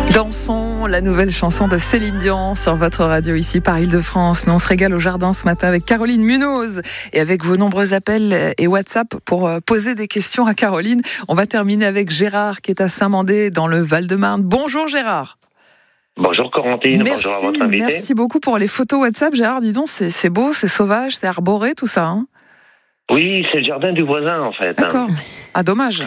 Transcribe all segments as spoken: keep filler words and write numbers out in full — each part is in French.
Dansons, la nouvelle chanson de Céline Dion sur votre radio ici par Île-de-France. Nous on se régale au jardin ce matin avec Caroline Munoz et avec vos nombreux appels et WhatsApp pour poser des questions à Caroline. On va terminer avec Gérard qui est à Saint-Mandé dans le Val-de-Marne. Bonjour Gérard. Bonjour Corentine, merci, bonjour à votre invité. Merci beaucoup pour les photos WhatsApp Gérard. Dis donc, c'est, c'est beau, c'est sauvage, c'est arboré tout ça. Hein Oui, c'est le jardin du voisin en fait. D'accord. Hein. Ah dommage.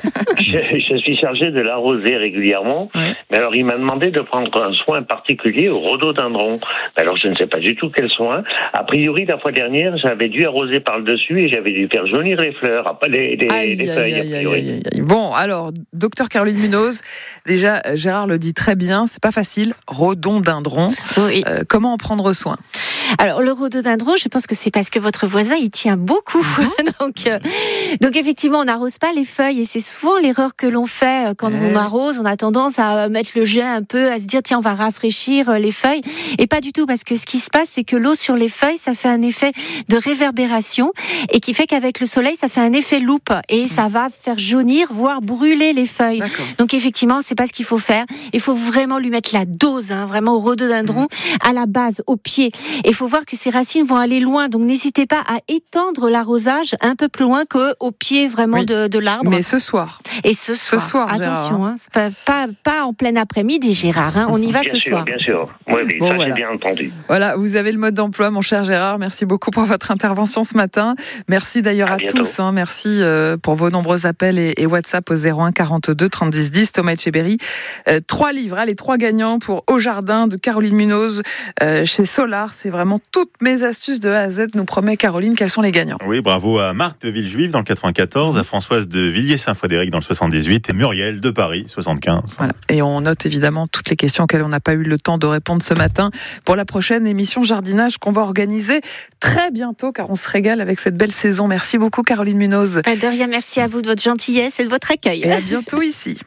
Je, je suis chargé de l'arroser régulièrement, ouais. Mais alors il m'a demandé de prendre un soin particulier au rhododendron. Alors je ne sais pas du tout quel soin. A priori la fois dernière j'avais dû arroser par le dessus et j'avais dû faire jaunir les fleurs, pas les, les, aïe, les aïe, feuilles. Aïe, a priori. aïe, aïe, aïe. Bon alors docteur Caroline Munoz, déjà Gérard le dit très bien, c'est pas facile. Rhododendron. Oui. Euh, comment en prendre soin? Alors le rhododendron, je pense que c'est parce que votre voisin il tient beaucoup. Mmh. donc, euh, donc effectivement on n'arrose pas les feuilles et c'est souvent l'erreur que l'on fait quand ouais. on arrose. On a tendance à mettre le jet un peu, à se dire tiens on va rafraîchir les feuilles et pas du tout parce que ce qui se passe c'est que l'eau sur les feuilles ça fait un effet de réverbération et qui fait qu'avec le soleil ça fait un effet loupe et mmh. ça va faire jaunir voire brûler les feuilles. D'accord. Donc effectivement c'est pas ce qu'il faut faire. Il faut vraiment lui mettre la dose, hein, vraiment au rhododendron mmh. à la base, au pied. Et il faut voir que ces racines vont aller loin, donc n'hésitez pas à étendre l'arrosage un peu plus loin qu'au pied vraiment oui. de, de l'arbre. Mais ce soir. Et ce soir, ce soir attention, hein, c'est pas, pas, pas en plein après-midi, Gérard, hein, on y va bien ce sûr, soir. Bien sûr, oui, oui bon, ça voilà. J'ai bien entendu. Voilà, vous avez le mode d'emploi, mon cher Gérard, merci beaucoup pour votre intervention ce matin. Merci d'ailleurs à, à tous, hein, merci euh, pour vos nombreux appels et, et WhatsApp au zéro un quarante-deux trente dix dix. Thomas Etcheberry, euh, trois livres, allez, trois gagnants pour Au Jardin de Caroline Munoz euh, chez Solar, c'est vraiment toutes mes astuces de A à Z, nous promet Caroline. Quels sont les gagnants? Oui, bravo à Marc de Villejuif dans le quatre-vingt-quatorze, à Françoise de Villiers-Saint-Frédéric dans le soixante-dix-huit et Muriel de Paris, soixante-quinze. Voilà. Et on note évidemment toutes les questions auxquelles on n'a pas eu le temps de répondre ce matin pour la prochaine émission jardinage qu'on va organiser très bientôt car on se régale avec cette belle saison. Merci beaucoup Caroline Munoz. De rien, merci à vous de votre gentillesse et de votre accueil. Et à bientôt ici.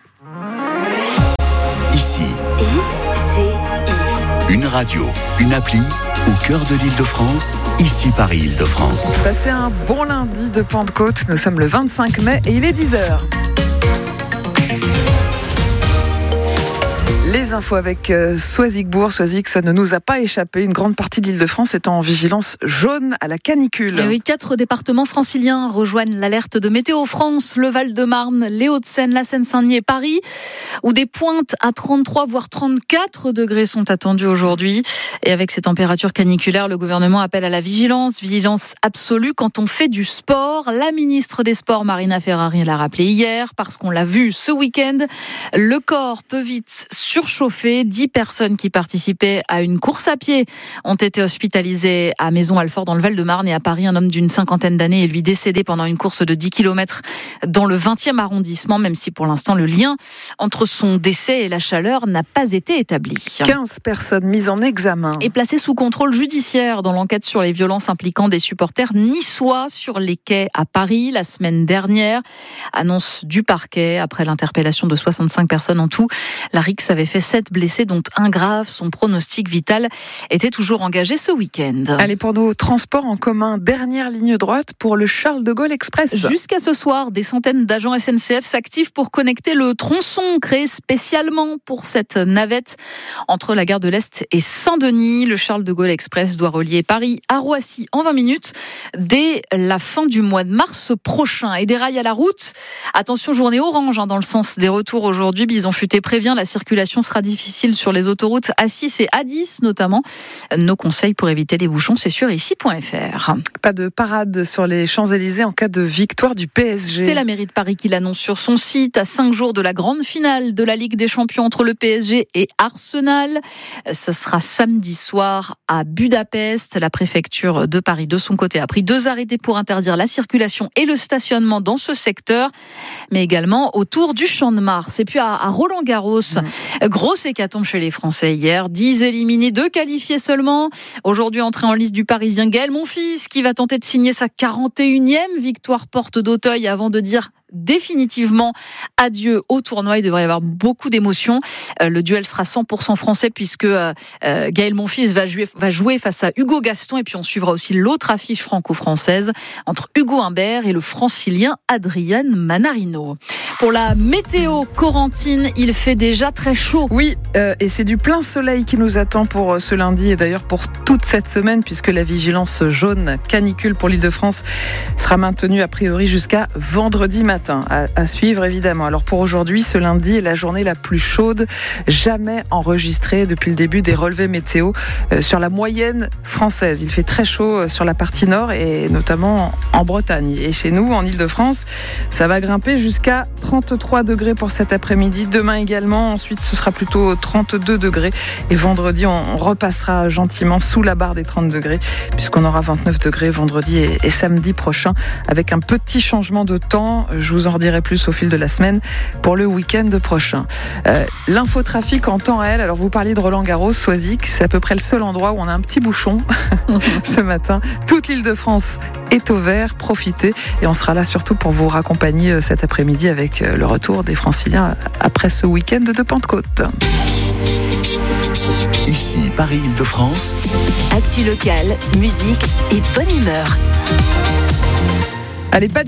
Ici. I, C, I. Une radio, une appli au cœur de l'Île-de-France, ici Paris Île-de-France. Passez un bon lundi de Pentecôte, nous sommes le vingt-cinq mai et il est dix heures. Les infos avec euh, Soisigbourg. Soisig, ça ne nous a pas échappé. Une grande partie de l'Île-de-France est en vigilance jaune à la canicule. Et oui, quatre départements franciliens rejoignent l'alerte de Météo France, le Val-de-Marne, les Hauts-de-Seine, la Seine-Saint-Denis et Paris, où des pointes à trente-trois voire trente-quatre degrés sont attendues aujourd'hui. Et avec ces températures caniculaires, le gouvernement appelle à la vigilance, vigilance absolue quand on fait du sport. La ministre des Sports, Marina Ferrari, l'a rappelé hier, parce qu'on l'a vu ce week-end, le corps peut vite sur surchauffé. Dix personnes qui participaient à une course à pied ont été hospitalisées à Maison-Alfort dans le Val-de-Marne et à Paris. Un homme d'une cinquantaine d'années est lui décédé pendant une course de dix kilomètres dans le vingtième arrondissement, même si pour l'instant le lien entre son décès et la chaleur n'a pas été établi. quinze personnes mises en examen et placées sous contrôle judiciaire dans l'enquête sur les violences impliquant des supporters niçois sur les quais à Paris la semaine dernière. Annonce du parquet après l'interpellation de soixante-cinq personnes en tout. La Rix avait fait sept blessés, dont un grave. Son pronostic vital était toujours engagé ce week-end. Allez, pour nos transports en commun, dernière ligne droite pour le Charles de Gaulle Express. Jusqu'à ce soir, des centaines d'agents S N C F s'activent pour connecter le tronçon créé spécialement pour cette navette entre la gare de l'Est et Saint-Denis. Le Charles de Gaulle Express doit relier Paris à Roissy en vingt minutes dès la fin du mois de mars prochain. Et des rails à la route. Attention, journée orange hein, dans le sens des retours aujourd'hui. Bison Futé prévient, la circulation sera difficile sur les autoroutes A six et A dix notamment. Nos conseils pour éviter les bouchons, c'est sur ici point f r. Pas de parade sur les Champs-Élysées en cas de victoire du P S G. C'est la mairie de Paris qui l'annonce sur son site à cinq jours de la grande finale de la Ligue des Champions entre le P S G et Arsenal. Ce sera samedi soir à Budapest. La préfecture de Paris, de son côté, a pris deux arrêtés pour interdire la circulation et le stationnement dans ce secteur, mais également autour du Champ de Mars. Et puis à, à Roland-Garros, mmh. grosse hécatombe chez les Français hier. dix éliminés, deux qualifiés seulement. Aujourd'hui, entrée en liste du Parisien Gaël Monfils, qui va tenter de signer sa quarante et unième victoire porte d'Auteuil avant de dire définitivement adieu au tournoi. Il devrait y avoir beaucoup d'émotions. Euh, le duel sera cent pour cent français puisque euh, Gaël Monfils va jouer, va jouer face à Hugo Gaston. Et puis on suivra aussi l'autre affiche franco-française entre Hugo Humbert et le francilien Adrian Manarino. Pour la météo corentine, il fait déjà très chaud. Oui, euh, et c'est du plein soleil qui nous attend pour ce lundi et d'ailleurs pour toute cette semaine puisque la vigilance jaune canicule pour l'Île-de-France sera maintenue a priori jusqu'à vendredi matin. À, à suivre évidemment. Alors pour aujourd'hui, ce lundi est la journée la plus chaude jamais enregistrée depuis le début des relevés météo euh, sur la moyenne française. Il fait très chaud sur la partie nord et notamment en Bretagne. Et chez nous, en Île-de-France, ça va grimper jusqu'à trente-trois degrés pour cet après-midi. Demain également. Ensuite, ce sera plutôt trente-deux degrés. Et vendredi, on repassera gentiment sous la barre des trente degrés puisqu'on aura vingt-neuf degrés vendredi et, et samedi prochain avec un petit changement de temps. Je vous en redirai plus au fil de la semaine pour le week-end prochain. Euh, l'infotrafic en temps réel. Alors, vous parliez de Roland-Garros, Soisic. C'est à peu près le seul endroit où on a un petit bouchon ce matin. Toute l'Île-de-France est au vert. Profitez. Et on sera là surtout pour vous raccompagner cet après-midi avec le retour des Franciliens après ce week-end de Pentecôte. Ici, Paris-Île-de-France. Actu locale, musique et bonne humeur. Allez, pas de